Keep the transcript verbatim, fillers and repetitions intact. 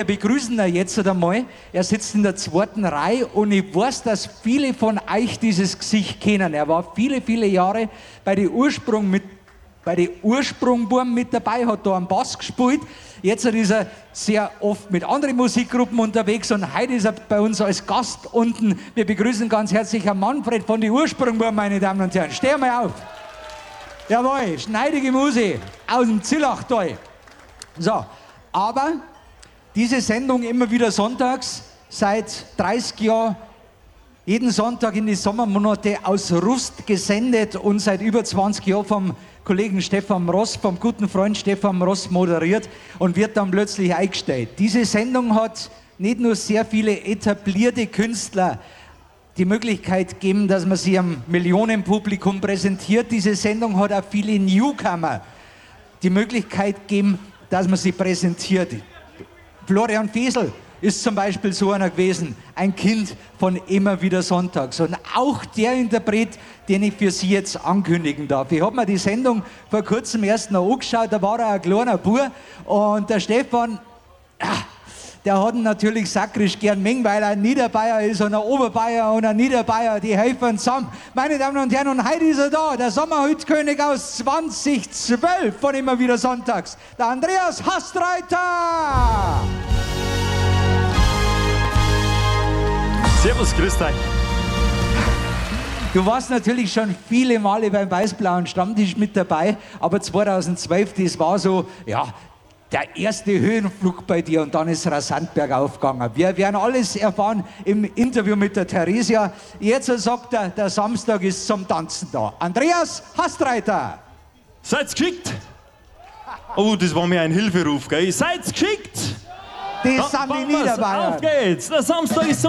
Wir begrüßen ihn jetzt einmal. Er sitzt in der zweiten Reihe und ich weiß, dass viele von euch dieses Gesicht kennen. Er war viele, viele Jahre bei den Ursprung mit bei den Ursprungbuben mit dabei, hat da einen Bass gespielt. Jetzt ist er sehr oft mit anderen Musikgruppen unterwegs und heute ist er bei uns als Gast unten. Wir begrüßen ganz herzlich Herrn Manfred von den Ursprungbuben, meine Damen und Herren. Steh mal auf. Jawohl, schneidige Musik aus dem Zillachtal. So, aber diese Sendung immer wieder sonntags, seit dreißig Jahren, jeden Sonntag in die Sommermonate aus Rust gesendet und seit über zwanzig Jahren vom Kollegen Stefan Ross, vom guten Freund Stefan Ross moderiert und wird dann plötzlich eingestellt. Diese Sendung hat nicht nur sehr viele etablierte Künstler die Möglichkeit gegeben, dass man sie am Millionenpublikum präsentiert. Diese Sendung hat auch viele Newcomer die Möglichkeit gegeben, dass man sie präsentiert. Florian Fesel ist zum Beispiel so einer gewesen, ein Kind von immer wieder Sonntags. Und auch der Interpret, den ich für Sie jetzt ankündigen darf. Ich habe mir die Sendung vor kurzem erst noch angeschaut, da war er ein kleiner Bub und der Stefan, der hat ihn natürlich sakrisch gern mengen, weil er ein Niederbayer ist und ein Oberbayer und ein Niederbayer, die helfen zusammen. Meine Damen und Herren, und heute ist er da, der Sommerhütkönig aus zweitausendzwölf von immer wieder Sonntags, der Andreas Hastreiter! Servus, grüß dich. Du warst natürlich schon viele Male beim Weiß-Blauen Stammtisch mit dabei, aber zweitausendzwölf, das war so, ja, der erste Höhenflug bei dir und dann ist rasant bergauf gegangen. Wir werden alles erfahren im Interview mit der Theresia. Jetzt sagt er, der Samstag ist zum Tanzen da. Andreas Hastreiter. Seid's geschickt? Oh, das war mir ein Hilferuf, gell? Seid's geschickt? Das sind die Niederbayern. Auf geht's, der Samstag ist zum